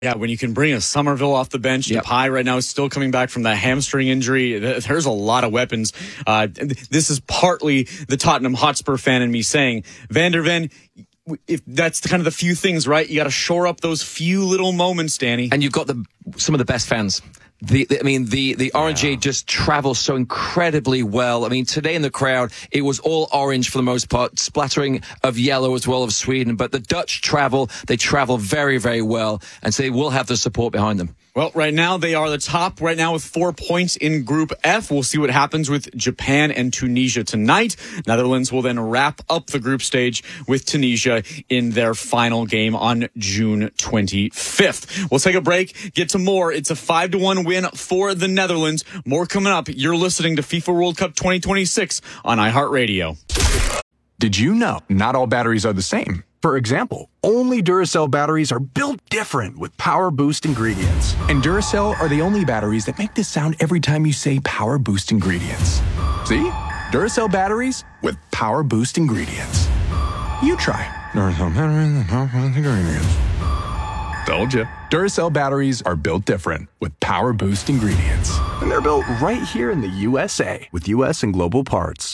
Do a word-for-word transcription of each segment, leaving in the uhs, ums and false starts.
Yeah, when you can bring a Somerville off the bench, Yep. Depay right now is still coming back from that hamstring injury. There's a lot of weapons. Uh, this is partly the Tottenham Hotspur fan in me saying, Van der Ven, if that's the, kind of the few things, right? You got to shore up those few little moments, Danny. And you've got the some of the best fans. The, the, I mean, the, the orange Yeah. just travels so incredibly well. I mean, today in the crowd, it was all orange for the most part, splattering of yellow as well of Sweden. But the Dutch travel, they travel very, very well. And so they will have the support behind them. Well, right now they are the top right now with four points in Group F. We'll see what happens with Japan and Tunisia tonight. Netherlands will then wrap up the group stage with Tunisia in their final game on June twenty-fifth. We'll take a break, get to more. It's a five to one win for the Netherlands. More coming up. You're listening to FIFA World Cup twenty twenty-six on iHeartRadio. Did you know not all batteries are the same? For example, only Duracell batteries are built different with Power Boost ingredients. And Duracell are the only batteries that make this sound every time you say Power Boost ingredients. See? Duracell batteries with Power Boost ingredients. You try. Duracell batteries with Power Boost ingredients. Told you. Duracell batteries are built different with Power Boost ingredients. And they're built right here in the U S A with U S and global parts.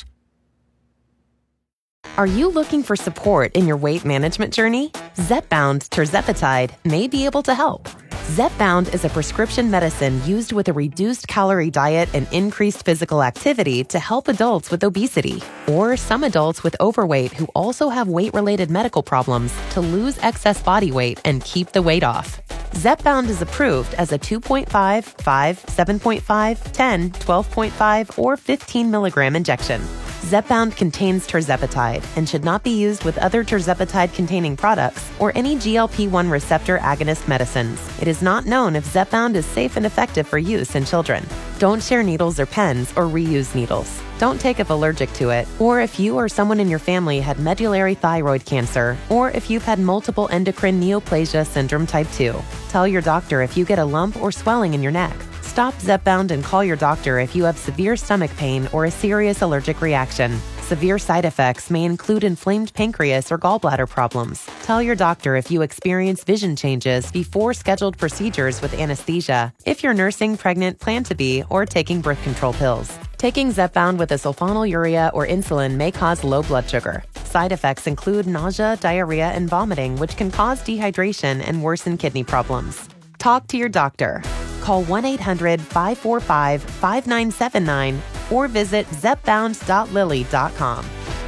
Are you looking for support in your weight management journey? Zepbound tirzepatide may be able to help. Zepbound is a prescription medicine used with a reduced calorie diet and increased physical activity to help adults with obesity or some adults with overweight who also have weight-related medical problems to lose excess body weight and keep the weight off. Zepbound is approved as a two point five, five, seven point five, ten, twelve point five, or fifteen milligram injection. Zepbound contains tirzepatide and should not be used with other tirzepatide-containing products or any G L P one receptor agonist medicines. It is not known if Zepbound is safe and effective for use in children. Don't share needles or pens or reuse needles. Don't take if allergic to it, or if you or someone in your family had medullary thyroid cancer, or if you've had multiple endocrine neoplasia syndrome type two. Tell your doctor if you get a lump or swelling in your neck. Stop Zepbound and call your doctor if you have severe stomach pain or a serious allergic reaction. Severe side effects may include inflamed pancreas or gallbladder problems. Tell your doctor if you experience vision changes before scheduled procedures with anesthesia, if you're nursing, pregnant, plan to be, or taking birth control pills. Taking Zepbound with a sulfonylurea or insulin may cause low blood sugar. Side effects include nausea, diarrhea, and vomiting, which can cause dehydration and worsen kidney problems. Talk to your doctor. Call one eight hundred, five four five, five nine seven nine or visit zepbound dot lilly dot com.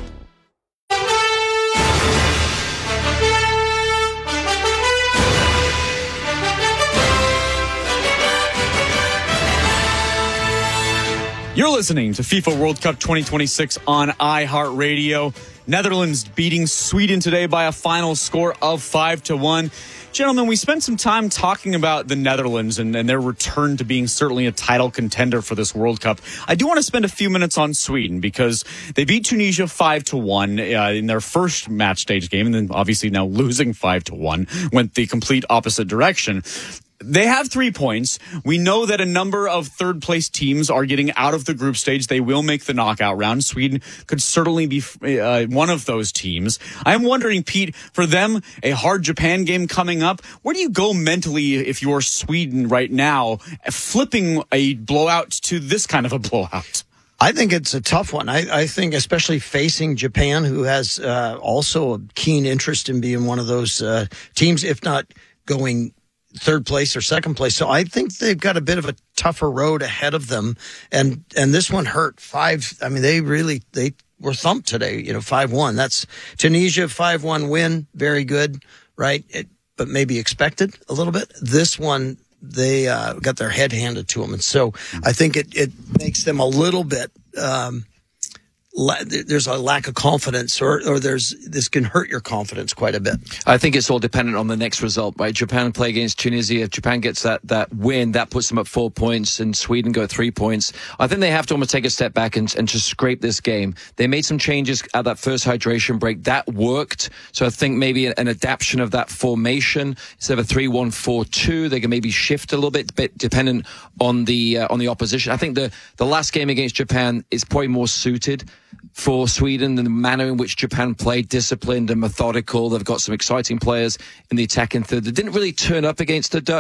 You're listening to FIFA World Cup twenty twenty-six on iHeartRadio. Netherlands beating Sweden today by a final score of five to one. Gentlemen, we spent some time talking about the Netherlands and, and their return to being certainly a title contender for this World Cup. I do want to spend a few minutes on Sweden because they beat Tunisia five to one uh, in their first match stage game, and then obviously now losing five to one went the complete opposite direction. They have three points. We know that a number of third-place teams are getting out of the group stage. They will make the knockout round. Sweden could certainly be uh, one of those teams. I'm wondering, Pete, for them, a hard Japan game coming up, where do you go mentally if you're Sweden right now, flipping a blowout to this kind of a blowout? I think it's a tough one. I, I think especially facing Japan, who has uh, also a keen interest in being one of those uh, teams, if not going third place or second place. So I think they've got a bit of a tougher road ahead of them. And, and this one hurt five. I mean, they really, they were thumped today, you know, five one. That's Tunisia, five one win. Very good, right? It, but maybe expected a little bit. This one, they uh, got their head handed to them. And so I think it, it makes them a little bit, um, there's a lack of confidence, or, or there's this can hurt your confidence quite a bit. I think it's all dependent on the next result, right? Japan play against Tunisia. If Japan gets that, that win, that puts them at four points, and Sweden go three points. I think they have to almost take a step back and, and just scrape this game. They made some changes at that first hydration break. That worked. So I think maybe an, an adaptation of that formation. Instead of a three one four two, they can maybe shift a little bit, bit dependent on the uh, on the opposition. I think the, the last game against Japan is probably more suited for Sweden and the manner in which Japan played, disciplined and methodical. They've got some exciting players in the attacking third. They didn't really turn up against the Dutch.